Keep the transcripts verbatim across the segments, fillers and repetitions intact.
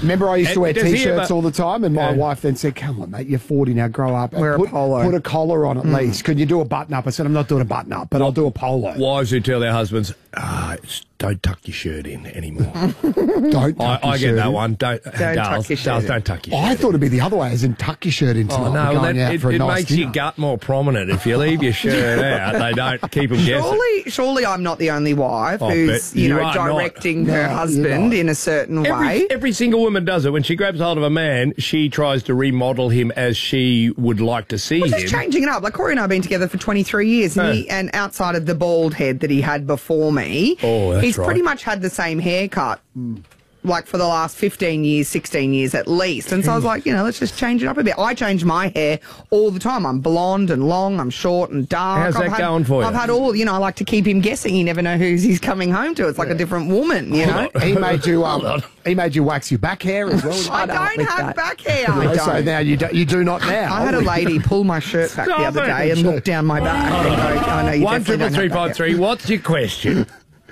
Remember I used to wear Does he T-shirts ever- all the time, and my Yeah. wife then said, come on, mate, you're forty now, grow up. Wear a put, polo. Put a collar on at least. Can you do a button-up? I said, I'm not doing a button-up, but I'll do a polo. Wives who tell their husbands, ah, it's- don't tuck your shirt in anymore. Don't I, tuck your I get shirt that in. one. Don't, Don't Dales, tuck your shirt Dales, in. don't tuck your I shirt thought it'd be the other way, as in tuck your shirt in tonight. Oh, no, We're going that, out it, for a it nice makes dinner. your gut more prominent. If you leave your shirt out, they don't keep them guessing. Surely, surely I'm not the only wife Oh, who's, but you you know, are not. directing No, her you're husband not. in a certain Every, way. every single woman does it. When she grabs hold of a man, she tries to remodel him as she would like to see Well, him. just changing it up. Like Corey and I have been together for twenty-three years, and, he, and outside of the bald head that he had before me, Oh, that's he's right. pretty much had the same haircut. Like for the last fifteen years, sixteen years at least. And so I was like, you know, let's just change it up a bit. I change my hair all the time. I'm blonde and long, I'm short and dark. How's I've that had, going for you? I've had all, you know, I like to keep him guessing. You never know who's he's coming home to. It's like a different woman, you know? He made you um, he made you wax your back hair as well. I Shut up don't with have that. back hair. I No, so don't. now you do, you do not now. I had a lady pull my shirt back the Stop other it. day and look down my back and go, oh, no, you One definitely triple don't three have back five hair. three. What's your question?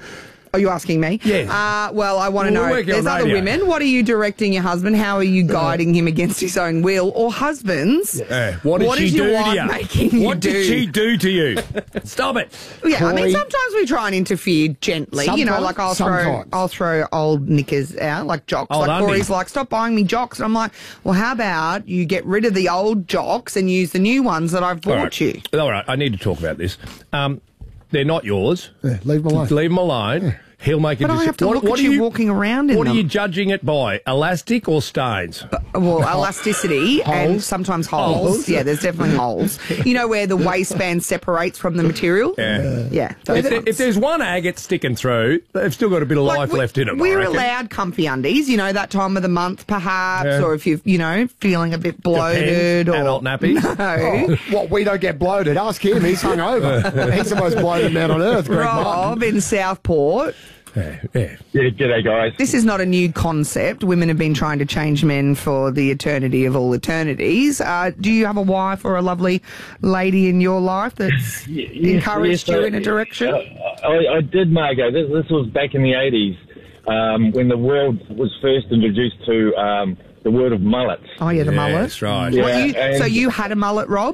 Are you asking me? Yes. Uh, well, I want to Well, we're know. working There's on other radio. women. What are you directing your husband? How are you guiding him against his own will? Or husbands? Eh, what did What she is your do wife to you? making you what do? did she do to you? Stop it. Yeah, I mean, Corey- sometimes we try and interfere gently. You know, Sometimes- like I'll throw, sometimes. I'll throw old knickers out, like jocks. Old like undies. Corey's like, stop buying me jocks. And I'm like, well, how about you get rid of the old jocks and use the new ones that I've bought All right. you? All right, I need to talk about this. Um, they're not yours. Yeah, leave him alone. Leave them alone. He'll make a But I decision. have to What- look what at are you, walking around in What them. are you judging it by? Elastic or stains? Well, elasticity and Holes? sometimes holes. Holes? Yeah, there's definitely holes. You know where the waistband separates from the material? Yeah. Yeah. those If, there- ones. if there's one agate sticking through, they've still got a bit of Like, life we- left in them. I We're reckon. allowed comfy undies, you know, that time of the month perhaps, Yeah. or if you're, you know, feeling a bit bloated Depends. or Adult nappies. No. What, we don't get bloated? Ask him. He's hungover. He's the most bloated man on earth, Greg Martin. Rob in Southport. Yeah, yeah. Yeah, g'day guys. This is not a new concept. Women have been trying to change men for the eternity of all eternities. Uh, do you have a wife or a lovely lady in your life that's Y- yes, encouraged yes, you I- in a direction? Uh, I, I did, Margot. This, this was back in the eighties um, when the world was first introduced to um, the word of mullet. Oh, yeah, the Yeah, mullet. that's right. Yeah. What, you, and- so you had a mullet, Rob?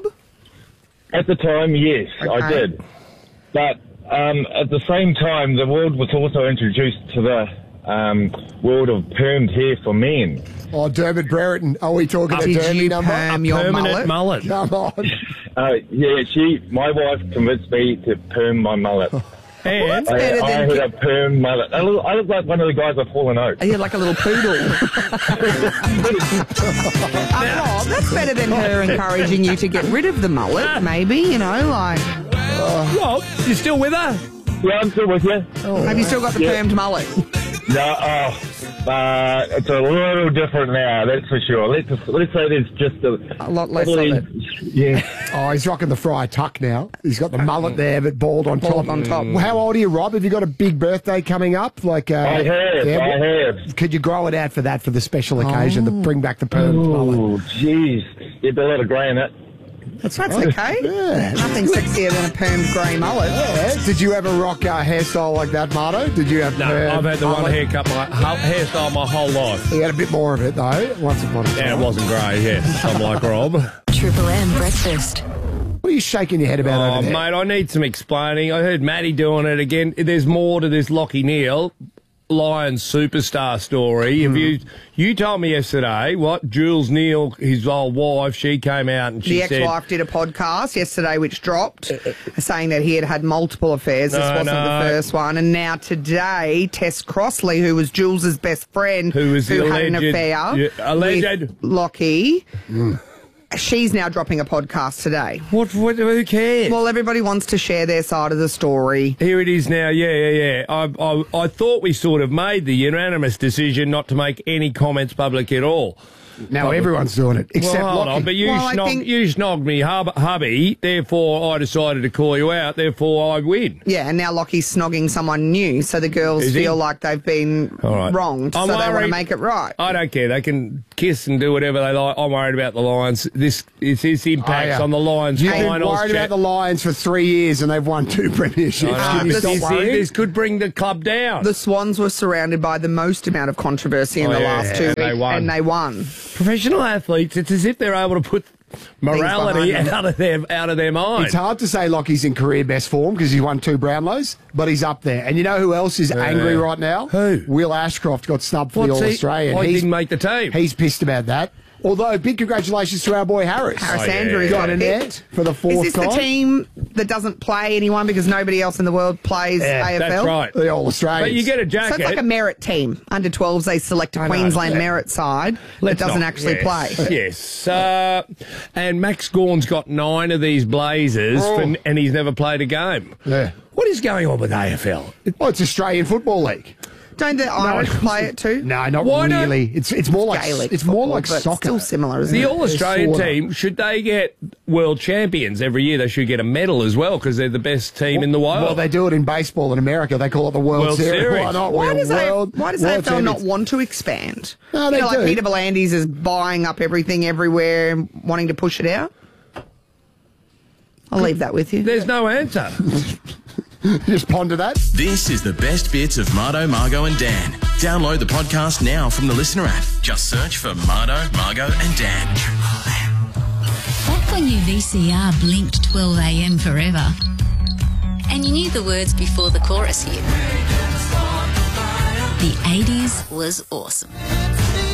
At the time, yes, I Okay. did. But um, at the same time, the world was also introduced to the um, world of permed hair for men. Oh, Dermot Brereton. Are we talking a Did Dermy you number? perm your Permanent mullet? mullet. Come on. Uh, yeah, she, my wife convinced me to perm my mullet. And That's I, better I than had a perm mullet. I look, I look like one of the guys I've fallen out. Are you like a little poodle? uh, Rob, that's better than her encouraging you to get rid of the mullet, maybe, you know, like, Rob, you still with her? Yeah, I'm still with you. have you still got the Yeah. permed mullet? No, oh, uh, it's a little different now, that's for sure. Let's just, let's say there's just a, A lot less probably- of it. Yeah, Oh, he's rocking the friar tuck now. He's got the mullet there, but bald on Bald top. on top. Well, how old are you, Rob? Have you got a big birthday coming up? Like, uh, I have, yeah, I have. Could you grow it out for that, for the special occasion, to bring back the perm mullet? Oh, jeez, there'd be a lot of grey in it. That's okay. Yeah. Nothing sexier than a permed grey mullet. Yeah. Did you ever rock a hairstyle like that, Marto? Did you have No, perm I've had the one mullet? haircut, my whole, hairstyle my whole life. He had a bit more of it, though, once upon a time. Yeah, it wasn't grey, yes. I'm like Rob. Triple M breakfast. What are you shaking your head about Oh, over there? mate, I need some explaining. I heard Matty doing it again. There's more to this Lockie Neal Lions superstar story. Have you you told me yesterday what Jules Neal, his old wife, she came out and she The said, ex-wife did a podcast yesterday which dropped, saying that he had had multiple affairs. This No, wasn't no. the first one. And now today, Tess Crossley, who was Jules's best friend, Who was the who had an alleged- affair yeah, alleged. with Lockie, she's now dropping a podcast today. what, what, who cares? Well, everybody wants to share their side of the story. Here it is now. Yeah, yeah, yeah. I, I, I thought we sort of made the unanimous decision not to make any comments public at all. Now everyone's doing it, except well, hold Lockie. on, but you, Well, I snog, think- you snogged me hub, hubby, therefore I decided to call you out, therefore I win. Yeah, and now Lockie's snogging someone new, so the girls Is he? feel like they've been All right. wronged, I'm so they want to worried- make it right. I don't care. They can kick kiss and do whatever they like. I'm worried about the Lions. This is his impacts Oh, yeah. on the Lions You've been finals. worried about the Lions for three years and they've won two premierships. I know, Can you but stop this, worrying? this could bring the club down. The Swans were surrounded by the most amount of controversy in Oh, the yeah, last two and weeks, they won. and they won. Professional athletes, it's as if they're able to put morality behind them. out of their out of their mind. It's hard to say like he's in career best form because he's won two Brownlows, but he's up there. And you know who else is angry right now? Who? Will Ashcroft got snubbed for What's the he- All-Australian. oh, he He's- didn't make the team. He's pissed about that. Although, big congratulations to our boy Harris. Harris Oh, yeah. Andrews Got in there for the Is fourth this time. the team that doesn't play anyone because nobody else in the world plays Yeah, A F L? That's right. The All-Australians. But you get a So jacket. it's like a merit team. Under twelves, they select a know. Queensland Yeah. merit side Let's that doesn't not- actually yes, play. Yes. Uh, and Max Gorn's got nine of these Blazers, Oh. for, and he's never played a game. Yeah. What is going on with A F L? Oh, it's Australian Football League. Don't the Irish play it too? No, not Why not? really. It's it's more like Gaelic it's more football, like but soccer. still similar, isn't The it? All-Australian Sorta. team, should they get world champions every year, they should get a medal as well because they're the best team in the world. Well, they do it in baseball in America. They call it the World, World Series. Series. Why not? Why We're does, A- world, why does world A F L not champions. want to expand? No, you they know, like do. Peter V'landys is buying up everything everywhere and wanting to push it out. I'll leave that with you. There's no answer. Just ponder that. This is the best bits of Mardo, Margo and Dan. Download the podcast now from the Listener app. Just search for Mardo, Margo and Dan. Back when your V C R blinked twelve a m forever, and you knew the words before the chorus hit, the eighties was awesome.